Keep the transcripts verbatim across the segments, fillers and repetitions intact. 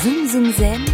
Zoom Zoom Zen,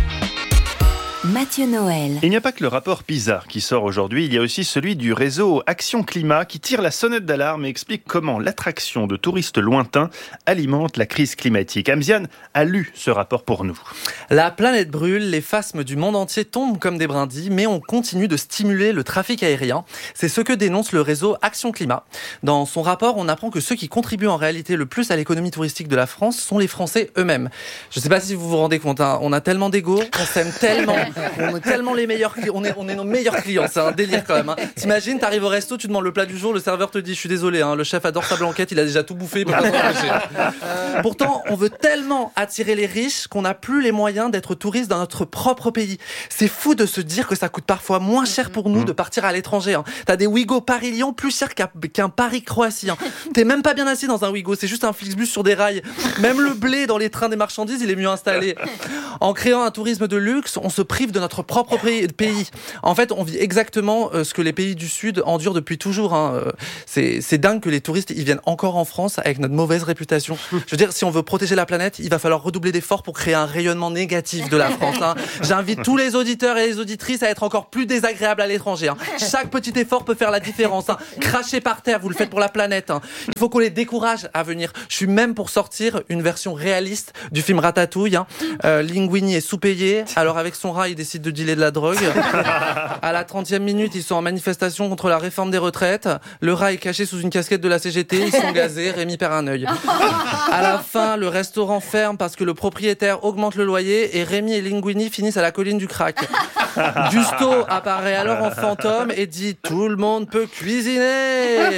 Mathieu Noël. Il n'y a pas que le rapport PISA qui sort aujourd'hui, il y a aussi celui du réseau Action Climat qui tire la sonnette d'alarme et explique comment l'attraction de touristes lointains alimente la crise climatique. Amziane a lu ce rapport pour nous. La planète brûle, les phasmes du monde entier tombent comme des brindilles, mais on continue de stimuler le trafic aérien. C'est ce que dénonce le réseau Action Climat. Dans son rapport, on apprend que ceux qui contribuent en réalité le plus à l'économie touristique de la France sont les Français eux-mêmes. Je ne sais pas si vous vous rendez compte, hein, on a tellement d'ego, on s'aime tellement, on est tellement les meilleurs clients, on est, on est nos meilleurs clients, c'est un délire quand même. Hein. T'imagines, t'arrives au resto, tu demandes le plat du jour, le serveur te dit « je suis désolé, hein, le chef adore sa blanquette, il a déjà tout bouffé, il peut pas s'en empêcher. » Pourtant, on veut tellement attirer les riches qu'on n'a plus les moyens d'être touriste dans notre propre pays. C'est fou de se dire que ça coûte parfois moins cher pour nous de partir à l'étranger. Hein. T'as des Ouigo Paris-Lyon plus cher qu'un, qu'un Paris-Croatie. Hein. T'es même pas bien assis dans un Ouigo, c'est juste un Flixbus sur des rails. Même le blé dans les trains des marchandises, il est mieux installé. En créant un tourisme de luxe, on se prive de notre propre pays. En fait, on vit exactement ce que les pays du Sud endurent depuis toujours. Hein. C'est, c'est dingue que les touristes ils viennent encore en France avec notre mauvaise réputation. Je veux dire, si on veut protéger la planète, il va falloir redoubler d'efforts pour créer un rayonnement négatif de la France. Hein. J'invite tous les auditeurs et les auditrices à être encore plus désagréables à l'étranger. Hein. Chaque petit effort peut faire la différence. Hein. Crachez par terre, vous le faites pour la planète. Hein. Il faut qu'on les décourage à venir. Je suis même pour sortir une version réaliste du film Ratatouille. Hein. Euh, Linguini est sous-payé, alors avec son rat, il décide de dealer de la drogue. À la trentième minute, ils sont en manifestation contre la réforme des retraites. Le rat est caché sous une casquette de la C G T, ils sont gazés, Rémi perd un œil. À la fin, le restaurant ferme parce que le propriétaire augmente le loyer et Rémi et Linguini finissent à la colline du crack. Gusto apparaît alors en fantôme et dit « Tout le monde peut cuisiner !»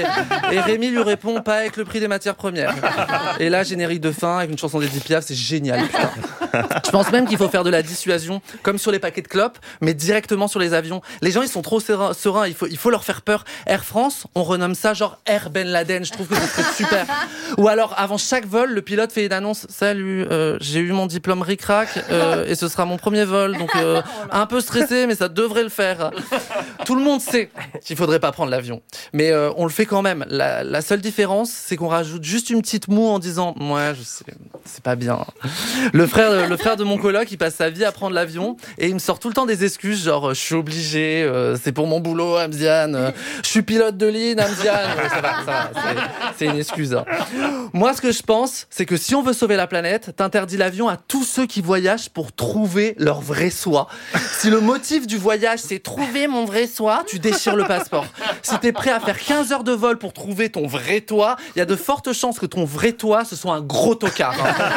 Et Rémi lui répond « Pas avec le prix des matières premières. » Et là, générique de fin avec une chanson d'Edith Piaf, c'est génial, putain. Je pense même qu'il faut faire de la dissuasion, comme sur les paquets de clopes, mais directement sur les avions. Les gens, ils sont trop sereins, il faut, il faut leur faire peur. Air France, on renomme ça genre Air Ben Laden, je trouve que c'est super. Ou alors, avant chaque vol, le pilote fait une annonce « Salut, euh, j'ai eu mon diplôme ric-rac euh, et ce sera mon premier vol, donc euh, un peu stressé, mais ça devrait le faire. » Tout le monde sait qu'il faudrait pas prendre l'avion, mais euh, on le fait quand même. La, la seule différence, c'est qu'on rajoute juste une petite moue en disant « Moi, je sais, c'est pas bien. » Le frère, le frère de mon coloc, il passe sa vie à prendre l'avion et il me sort tout le temps des excuses, genre « Je suis obligé, euh, c'est pour mon boulot, Amziane. Euh, je suis pilote de ligne, Amziane. » Ça va, ça va, c'est, c'est une excuse. Hein. Moi, ce que je pense, c'est que si on veut sauver la planète, t'interdis l'avion à tous ceux qui voyagent pour trouver leur vrai soi. Si le motif du voyage, c'est trouver mon vrai soi, tu déchires le passeport. Si t'es prêt à faire quinze heures de vol pour trouver ton vrai toi, il y a de fortes chances que ton vrai toi, ce soit un gros tocard.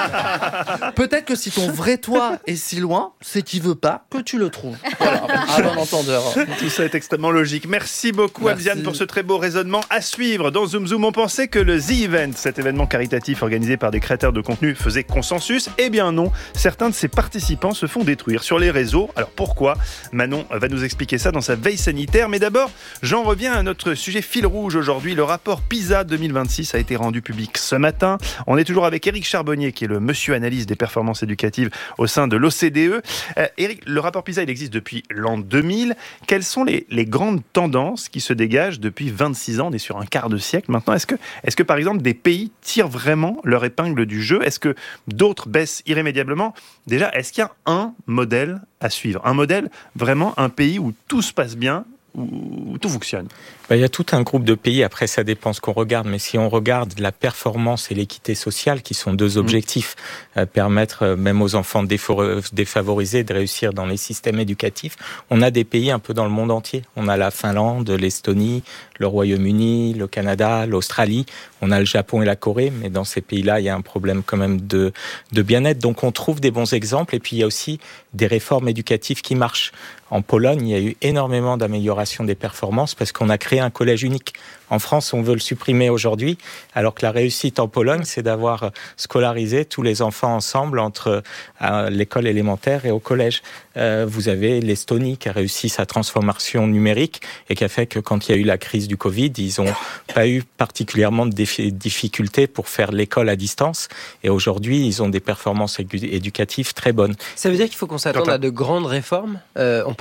Hein. Peut-être que si ton vrai toi est si loin, c'est qu'il veut pas que tu le trouves. Voilà, à bon entendeur. Tout ça est extrêmement logique. Merci beaucoup, Amziane, pour ce très beau raisonnement. À suivre dans Zoom Zoom, on pensait que le The Event, cet événement caritatif organisé par des créateurs de contenu, faisait consensus. Eh bien non, certains de ses participants se font détruire sur les réseaux. Alors pourquoi ? Manon va nous expliquer ça dans sa veille sanitaire. Mais d'abord, j'en reviens à notre sujet fil rouge aujourd'hui. Le rapport PISA deux mille vingt-six a été rendu public ce matin. On est toujours avec Éric Charbonnier, qui est le monsieur analyse des performances éducatives au sein de l'O C D E. Euh, Éric, le rapport PISA, il existe depuis l'an deux mille. Quelles sont les, les grandes tendances qui se dégagent depuis vingt-six ans ? On est sur un quart de siècle maintenant. Est-ce que, est-ce que par exemple, des pays tirent vraiment leur épingle du jeu ? Est-ce que d'autres baissent irrémédiablement ? Déjà, est-ce qu'il y a un modèle à suivre ? Un modèle, vraiment un pays où tout se passe bien, où tout fonctionne ? Ben, il y a tout un groupe de pays, après ça dépend ce qu'on regarde, mais si on regarde la performance et l'équité sociale, qui sont deux objectifs, mmh. euh, permettre euh, même aux enfants défavorisés de réussir dans les systèmes éducatifs, on a des pays un peu dans le monde entier. On a la Finlande, l'Estonie, le Royaume-Uni, le Canada, l'Australie, on a le Japon et la Corée, mais dans ces pays-là, il y a un problème quand même de, de bien-être. Donc on trouve des bons exemples, et puis il y a aussi des réformes éducatives qui marchent. En Pologne, il y a eu énormément d'amélioration des performances parce qu'on a créé un collège unique. En France, on veut le supprimer aujourd'hui, alors que la réussite en Pologne, c'est d'avoir scolarisé tous les enfants ensemble entre euh, l'école élémentaire et au collège. Euh, vous avez l'Estonie qui a réussi sa transformation numérique et qui a fait que quand il y a eu la crise du Covid, ils n'ont pas eu particulièrement de défi- difficultés pour faire l'école à distance. Et aujourd'hui, ils ont des performances édu- éducatives très bonnes. Ça veut dire qu'il faut qu'on s'attende à de grandes réformes. Euh, on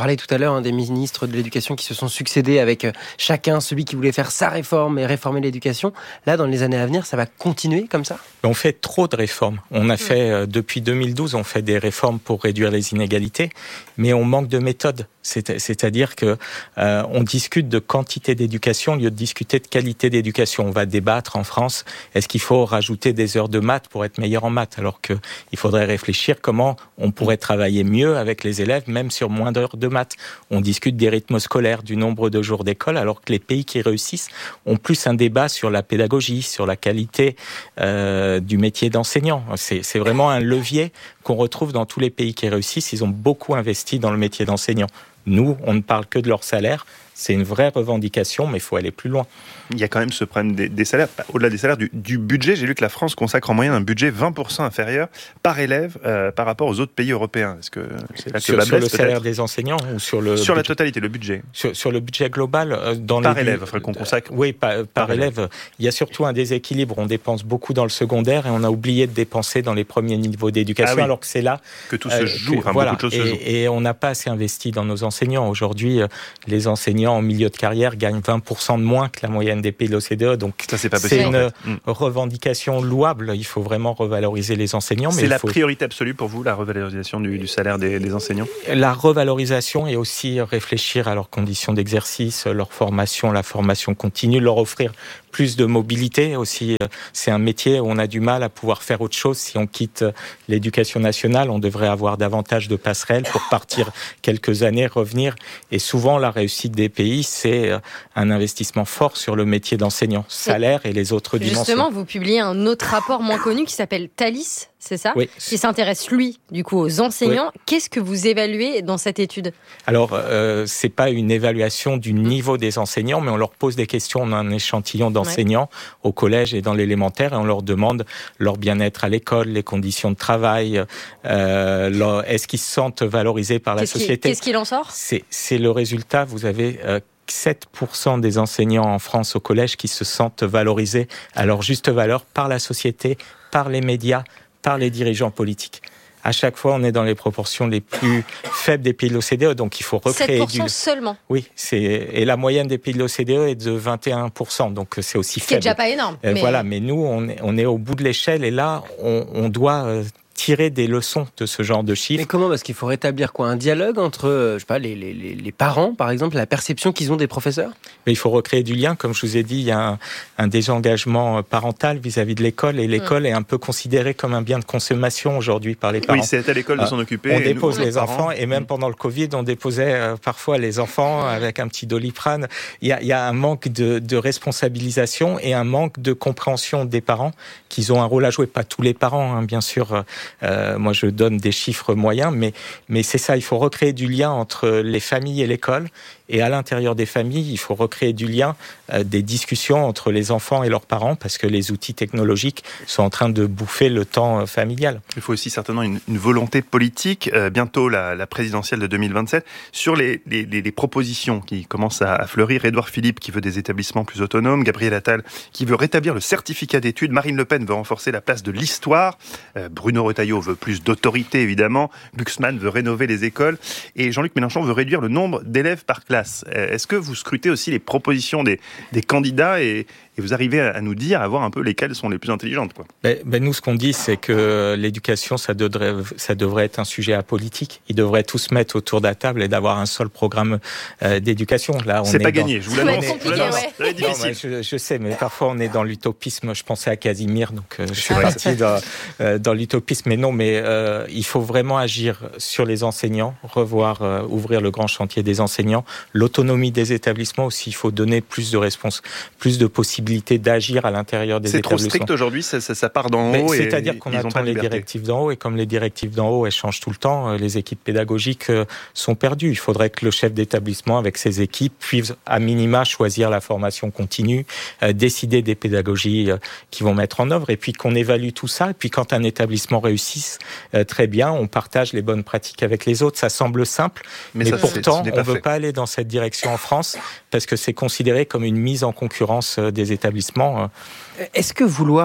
parlait tout à l'heure hein, des ministres de l'éducation qui se sont succédés avec chacun celui qui voulait faire sa réforme et réformer l'éducation. Là, dans les années à venir, ça va continuer comme ça ? On fait trop de réformes. On a fait, euh, depuis deux mille douze, on fait des réformes pour réduire les inégalités, mais on manque de méthode. C'est, c'est-à-dire que euh, on discute de quantité d'éducation au lieu de discuter de qualité d'éducation. On va débattre en France, est-ce qu'il faut rajouter des heures de maths pour être meilleur en maths, alors qu'il faudrait réfléchir comment on pourrait travailler mieux avec les élèves, même sur moins d'heures de maths. On discute des rythmes scolaires, du nombre de jours d'école, alors que les pays qui réussissent ont plus un débat sur la pédagogie, sur la qualité euh, du métier d'enseignant. C'est, c'est vraiment un levier qu'on retrouve dans tous les pays qui réussissent. Ils ont beaucoup investi dans le métier d'enseignant. Nous, on ne parle que de leur salaire. C'est une vraie revendication, mais il faut aller plus loin. Il y a quand même ce problème des, des salaires, au-delà des salaires, du, du budget. J'ai lu que la France consacre en moyenne un budget vingt pour cent inférieur par élève euh, par rapport aux autres pays européens. Est-ce que c'est là que sur, la sur blesse, le salaire des enseignants ou sur le sur budget, la totalité, le budget sur, sur le budget global euh, dans par les, élève, il faudrait qu'on consacre. Euh, oui, par, par, par élève. élève. Il y a surtout un déséquilibre. On dépense beaucoup dans le secondaire et on a oublié de dépenser dans les premiers niveaux d'éducation, ah oui. alors que c'est là que tout se joue. Euh, enfin, voilà. beaucoup de choses et, se jouent. Et on n'a pas assez investi dans nos enseignants. Aujourd'hui, euh, les enseignants en milieu de carrière gagnent vingt pour cent de moins que la moyenne des pays de l'O C D E. Donc ça, c'est pas possible, c'est une en fait. revendication louable. Il faut vraiment revaloriser les enseignants. C'est mais la faut... priorité absolue pour vous, la revalorisation du, du salaire des, des enseignants ? La revalorisation et aussi réfléchir à leurs conditions d'exercice, leur formation, la formation continue, leur offrir plus de mobilité aussi. C'est un métier où on a du mal à pouvoir faire autre chose. Si on quitte l'éducation nationale, on devrait avoir davantage de passerelles pour partir quelques années, revenir. Et souvent, la réussite des pays, c'est un investissement fort sur le métier d'enseignant, salaire et les autres dimensions. Justement, vous publiez un autre rapport moins connu qui s'appelle Thalys, c'est ça ? Oui. Qui s'intéresse, lui, du coup, aux enseignants. Oui. Qu'est-ce que vous évaluez dans cette étude ? Alors, euh, c'est pas une évaluation du niveau des enseignants, mais on leur pose des questions. On a un échantillon d'enseignants ouais. au collège et dans l'élémentaire et on leur demande leur bien-être à l'école, les conditions de travail, euh, leur, est-ce qu'ils se sentent valorisés par la qu'est-ce société ? Qui, qu'est-ce qu'il en sort ? c'est, c'est le résultat. Vous avez... Euh, sept pour cent des enseignants en France au collège qui se sentent valorisés à leur juste valeur par la société, par les médias, par les dirigeants politiques. À chaque fois, on est dans les proportions les plus faibles des pays de l'O C D E, donc il faut recréer sept pour cent du... seulement. Oui, c'est... et la moyenne des pays de l'O C D E est de vingt et un pour cent, donc c'est aussi faible. C'est déjà pas énorme. Euh, mais... Voilà, mais nous, on est, on est au bout de l'échelle, et là, on, on doit... Euh, tirer des leçons de ce genre de chiffres. Mais comment ? Parce qu'il faut rétablir quoi ? Un dialogue entre, je sais pas, les, les, les parents, par exemple, la perception qu'ils ont des professeurs ? Mais il faut recréer du lien. Comme je vous ai dit, il y a un, un désengagement parental vis-à-vis de l'école, et l'école mmh. est un peu considérée comme un bien de consommation aujourd'hui par les parents. Oui, c'est à l'école de s'en occuper. On dépose nous, les enfants, et même pendant le Covid, on déposait euh, parfois les enfants avec un petit Doliprane. Il y a, il y a un manque de, de responsabilisation et un manque de compréhension des parents qu'ils ont un rôle à jouer. Pas tous les parents, hein, bien sûr. Euh, moi, je donne des chiffres moyens, mais, mais c'est ça, il faut recréer du lien entre les familles et l'école. Et à l'intérieur des familles, il faut recréer du lien, euh, des discussions entre les enfants et leurs parents, parce que les outils technologiques sont en train de bouffer le temps euh, familial. Il faut aussi certainement une, une volonté politique, euh, bientôt la, la présidentielle de deux mille vingt-sept, sur les, les, les, les propositions qui commencent à, à fleurir. Édouard Philippe qui veut des établissements plus autonomes, Gabriel Attal qui veut rétablir le certificat d'études, Marine Le Pen veut renforcer la place de l'histoire, euh, Bruno Retailleau veut plus d'autorité évidemment, Glucksmann veut rénover les écoles, et Jean-Luc Mélenchon veut réduire le nombre d'élèves par classe. Est-ce que vous scrutez aussi les propositions des, des candidats et, et vous arrivez à nous dire, à voir un peu lesquelles sont les plus intelligentes, quoi? Ben, ben nous, ce qu'on dit, c'est que l'éducation, ça devrait, ça devrait être un sujet apolitique. Ils devraient tous se mettre autour de la table et d'avoir un seul programme euh, d'éducation. Là, on c'est est pas dans... gagné, je vous l'annonce. C'est compliqué, ouais. Ça va être difficile. Non, je, je sais, mais parfois on est dans l'utopisme. Je pensais à Casimir, donc euh, je suis ah parti ouais. dans, euh, dans l'utopisme. Mais non, mais euh, il faut vraiment agir sur les enseignants, revoir, euh, ouvrir le grand chantier des enseignants, l'autonomie des établissements aussi. Il faut donner plus de réponses, plus de possibilités d'agir à l'intérieur des c'est établissements. C'est trop strict aujourd'hui, ça, ça, ça part d'en mais haut. C'est-à-dire et qu'on ils attend les directives d'en haut, et comme les directives d'en haut, elles changent tout le temps, les équipes pédagogiques sont perdues. Il faudrait que le chef d'établissement, avec ses équipes, puisse à minima choisir la formation continue, euh, décider des pédagogies euh, qu'ils vont mettre en œuvre, et puis qu'on évalue tout ça. Et puis quand un établissement réussit euh, très bien, on partage les bonnes pratiques avec les autres. Ça semble simple, mais, mais ça, pourtant, on ne veut pas aller dans cette direction en France, parce que c'est considéré comme une mise en concurrence des établissements. Est-ce que vouloir euh,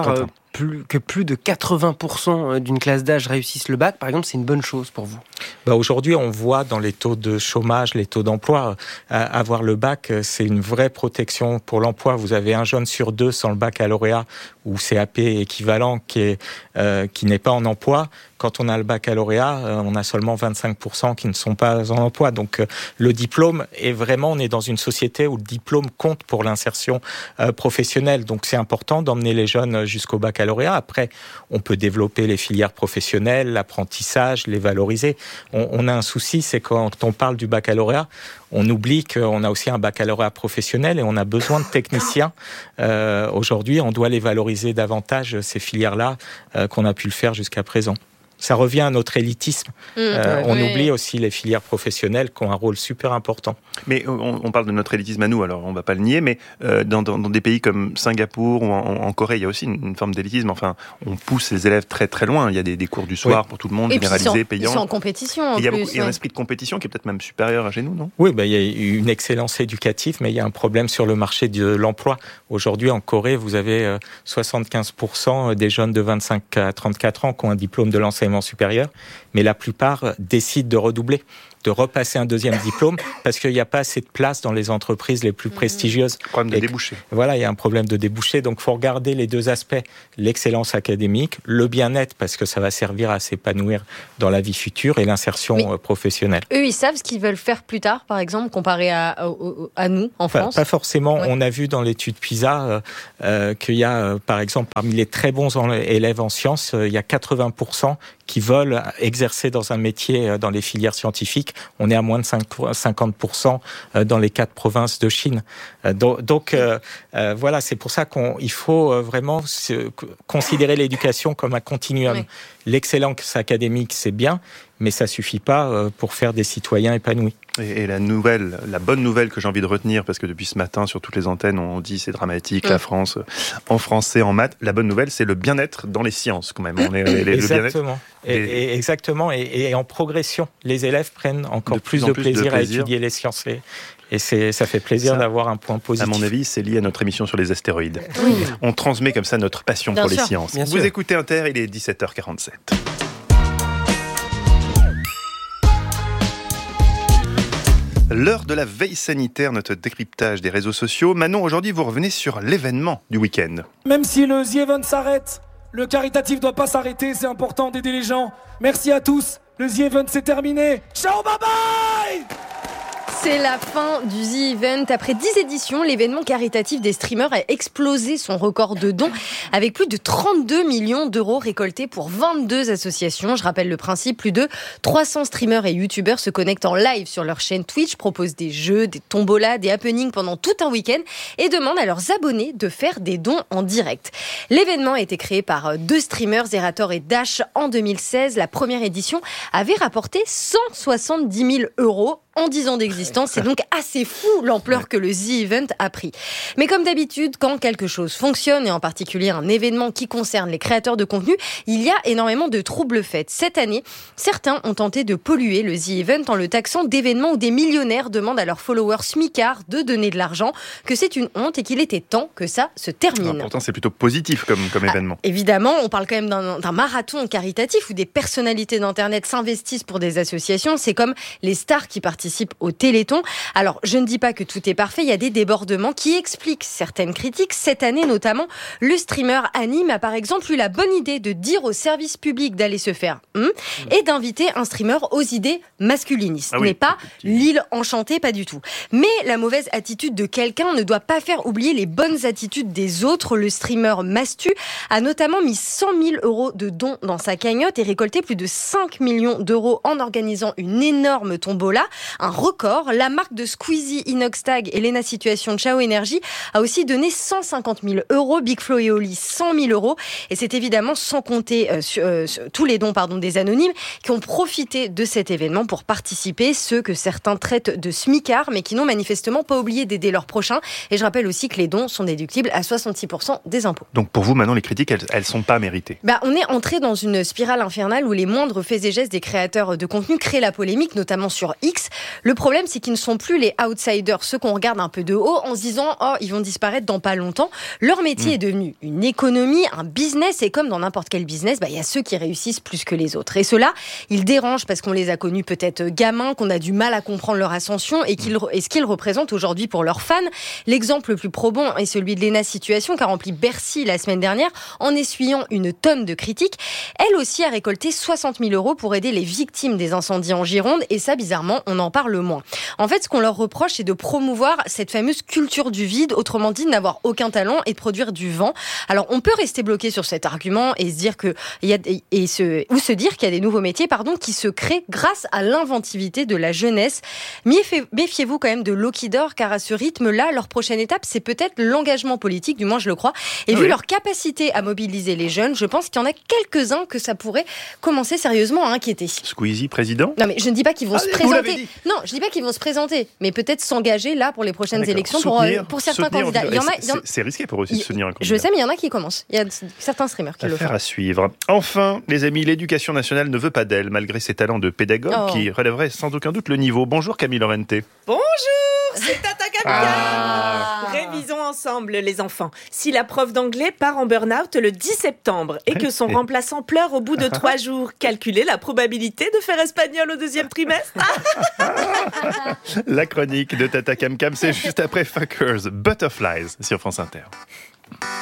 plus, que plus de quatre-vingts pour cent d'une classe d'âge réussissent le bac, par exemple, c'est une bonne chose pour vous? Bah aujourd'hui, on voit dans les taux de chômage, les taux d'emploi, euh, avoir le bac, c'est une vraie protection pour l'emploi. Vous avez un jeune sur deux sans le baccalauréat ou C A P équivalent qui est euh, qui n'est pas en emploi. Quand on a le baccalauréat, euh, on a seulement vingt-cinq pour cent qui ne sont pas en emploi. Donc euh, le diplôme est vraiment, on est dans une société où le diplôme compte pour l'insertion euh, professionnelle. Donc c'est important d'emmener les jeunes jusqu'au baccalauréat. Après, on peut développer les filières professionnelles, l'apprentissage, les valoriser. On, on a un souci, c'est quand on parle du baccalauréat, on oublie qu'on a aussi un baccalauréat professionnel et on a besoin de techniciens. Euh, aujourd'hui, on doit les valoriser davantage, ces filières-là, euh, qu'on a pu le faire jusqu'à présent. Ça revient à notre élitisme. Mmh, euh, on oui. oublie aussi les filières professionnelles qui ont un rôle super important. Mais on, on parle de notre élitisme à nous, alors on ne va pas le nier, mais euh, dans, dans, dans des pays comme Singapour ou en, en Corée, il y a aussi une, une forme d'élitisme. Enfin, on pousse les élèves très très loin. Il y a des, des cours du soir oui. pour tout le monde, généralisés, payants. Ils sont en compétition en et il y a, plus, beaucoup, il y a un ouais. esprit de compétition qui est peut-être même supérieur à chez nous, non? Oui, bah, il y a une excellence éducative, mais il y a un problème sur le marché de l'emploi. Aujourd'hui, en Corée, vous avez soixante-quinze pour cent des jeunes de vingt-cinq à trente-quatre ans qui ont un diplôme de l'enseignement supérieur. Mais la plupart décident de redoubler, de repasser un deuxième diplôme parce qu'il n'y a pas assez de place dans les entreprises les plus prestigieuses. Problème de et débouché. Voilà, il y a un problème de débouché. Donc, il faut regarder les deux aspects, l'excellence académique, le bien-être parce que ça va servir à s'épanouir dans la vie future et l'insertion Mais professionnelle. Eux, ils savent ce qu'ils veulent faire plus tard, par exemple, comparé à, à, à nous, en pas, France? Pas forcément. Ouais. On a vu dans l'étude PISA euh, euh, qu'il y a, euh, par exemple, parmi les très bons élèves en sciences, euh, il y a quatre-vingts pour cent qui veulent exercer dans un métier dans les filières scientifiques. On est à moins de cinquante pour cent dans les quatre provinces de Chine. Donc, donc euh, euh, voilà, c'est pour ça qu'il faut vraiment se, considérer l'éducation comme un continuum. Oui. L'excellence académique, c'est bien, mais ça suffit pas pour faire des citoyens épanouis. Et, et la nouvelle, la bonne nouvelle que j'ai envie de retenir, parce que depuis ce matin, sur toutes les antennes, on dit c'est dramatique, mmh. la France, en français, en maths. La bonne nouvelle, c'est le bien-être dans les sciences, quand même. On est, les, exactement. Le et, et, exactement. Et, et en progression, les élèves prennent encore de plus, plus de, plus plaisir de plaisir à étudier les sciences. Et, et c'est, ça fait plaisir ça, d'avoir un point positif. À mon avis, c'est lié à notre émission sur les astéroïdes. Oui. On transmet comme ça notre passion bien pour sûr. les sciences. Bien Vous sûr. écoutez Inter, il est dix-sept heures quarante-sept. L'heure de la veille sanitaire, notre décryptage des réseaux sociaux. Manon, aujourd'hui, vous revenez sur l'événement du week-end. Même si le The Event s'arrête, le caritatif ne doit pas s'arrêter, c'est important d'aider les gens. Merci à tous, le The Event c'est terminé. Ciao, bye bye! C'est la fin du The Event. Après dix éditions, l'événement caritatif des streamers a explosé son record de dons avec plus de trente-deux millions d'euros récoltés pour vingt-deux associations. Je rappelle le principe, plus de trois cents streamers et youtubeurs se connectent en live sur leur chaîne Twitch, proposent des jeux, des tombolas, des happenings pendant tout un week-end et demandent à leurs abonnés de faire des dons en direct. L'événement a été créé par deux streamers, Zerator et Dash, en deux mille seize. La première édition avait rapporté cent soixante-dix mille euros en dix ans d'existence. C'est donc assez fou l'ampleur que le The Event a pris. Mais comme d'habitude, quand quelque chose fonctionne, et en particulier un événement qui concerne les créateurs de contenu, il y a énormément de troubles faits. Cette année, certains ont tenté de polluer le The Event en le taxant d'événements où des millionnaires demandent à leurs followers smicards de donner de l'argent, que c'est une honte et qu'il était temps que ça se termine. Alors, pourtant, c'est plutôt positif comme, comme ah, événement. Évidemment, on parle quand même d'un, d'un marathon caritatif où des personnalités d'Internet s'investissent pour des associations. C'est comme les stars qui participent au Téléthon. Alors, je ne dis pas que tout est parfait, il y a des débordements qui expliquent certaines critiques. Cette année, notamment, le streamer Anime a par exemple eu la bonne idée de dire au service public d'aller se faire hum, et d'inviter un streamer aux idées masculinistes. Ce ah oui, n'est pas l'île enchantée, pas du tout. Mais la mauvaise attitude de quelqu'un ne doit pas faire oublier les bonnes attitudes des autres. Le streamer Mastu a notamment mis cent mille euros de dons dans sa cagnotte et récolté plus de cinq millions d'euros en organisant une énorme tombola. Un record. La marque de Squeezie, Inoxtag et Lena Situation de Chao Energy a aussi donné cent cinquante mille euros. Big Flo et Oli, cent mille euros. Et c'est évidemment sans compter euh, sur, euh, sur tous les dons pardon, des anonymes qui ont profité de cet événement pour participer. Ceux que certains traitent de smicards, mais qui n'ont manifestement pas oublié d'aider leurs prochains. Et je rappelle aussi que les dons sont déductibles à soixante-six pour cent des impôts. Donc pour vous, maintenant, les critiques, elles, elles sont pas méritées. Bah, on est entré dans une spirale infernale où les moindres faits et gestes des créateurs de contenu créent la polémique, notamment sur X. Le problème, c'est qu'ils ne sont plus les outsiders, ceux qu'on regarde un peu de haut en se disant « Oh, ils vont disparaître dans pas longtemps ». Leur métier mmh. est devenu une économie, un business, et comme dans n'importe quel business, bah, il y a ceux qui réussissent plus que les autres. Et ceux-là, ils dérangent parce qu'on les a connus peut-être gamins, qu'on a du mal à comprendre leur ascension et, qu'ils, et ce qu'ils représentent aujourd'hui pour leurs fans. L'exemple le plus probant est celui de Léna Situation, qui a rempli Bercy la semaine dernière en essuyant une tonne de critiques. Elle aussi a récolté soixante mille euros pour aider les victimes des incendies en Gironde, et ça, bizarrement, on en parle moins. En fait, ce qu'on leur reproche, c'est de promouvoir cette fameuse culture du vide, autrement dit, de n'avoir aucun talent et de produire du vent. Alors, on peut rester bloqué sur cet argument et se dire que il y a et se ou se dire qu'il y a des nouveaux métiers, pardon, qui se créent grâce à l'inventivité de la jeunesse. Méfiez-vous quand même de l'eau qui dort, car à ce rythme-là, leur prochaine étape, c'est peut-être l'engagement politique, du moins je le crois. Et oui. vu leur capacité à mobiliser les jeunes, je pense qu'il y en a quelques-uns que ça pourrait commencer sérieusement à inquiéter. Squeezie, président ? Non, mais je ne dis pas qu'ils vont ah, se présenter. Non, je ne dis pas qu'ils vont se présenter, mais peut-être s'engager là pour les prochaines D'accord. élections soutenir, pour, pour certains soutenir, candidats. Il y en a, c'est, il y en... c'est risqué pour eux aussi de soutenir un candidat. Je sais, mais il y en a qui commencent. Il y a certains streamers qui Affaire le font. à suivre. Enfin, les amis, l'éducation nationale ne veut pas d'elle, malgré ses talents de pédagogue oh. qui relèveraient sans aucun doute le niveau. Bonjour Camille Laurenté. Bonjour, c'est Tata Camille. Ah. Révisons ensemble les enfants. Si la prof d'anglais part en burn-out le dix septembre et que son remplaçant pleure au bout de trois jours, calculez la probabilité de faire espagnol au deuxième trimestre. La chronique de Tata Cam Cam, c'est juste après Fuckers, Butterflies sur France Inter.